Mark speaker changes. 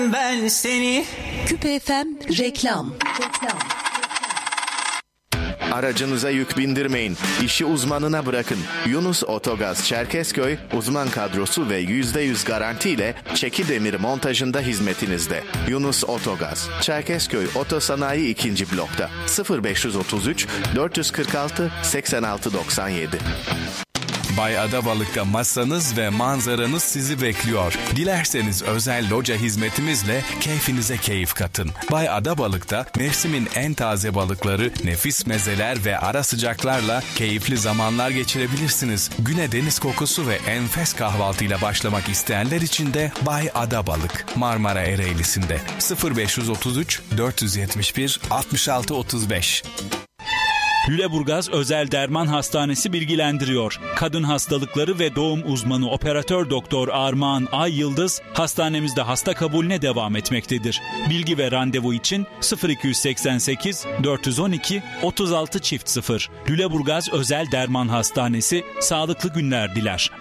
Speaker 1: Ben seni.
Speaker 2: Küpe FM reklam.
Speaker 3: Aracınıza yük bindirmeyin. İşi uzmanına bırakın. Yunus Otogaz Çerkezköy uzman kadrosu ve %100 garantiyle çeki demir montajında hizmetinizde. Yunus Otogaz Çerkezköy Otosanayi 2. blokta 0533 446 8697.
Speaker 4: Bay Adabalık'ta masanız ve manzaranız sizi bekliyor. Dilerseniz özel loca hizmetimizle keyfinize keyif katın. Bay Adabalık'ta mevsimin en taze balıkları, nefis mezeler ve ara sıcaklarla keyifli zamanlar geçirebilirsiniz. Güne deniz kokusu ve enfes kahvaltıyla başlamak isteyenler için de Bay Adabalık, Marmara Ereğlisi'nde 0533 471 66 35.
Speaker 5: Lüleburgaz Özel Derman Hastanesi bilgilendiriyor. Kadın hastalıkları ve doğum uzmanı operatör doktor Armağan Ay Yıldız hastanemizde hasta kabulüne devam etmektedir. Bilgi ve randevu için 0288 412 36 0. Lüleburgaz Özel Derman Hastanesi sağlıklı günler diler.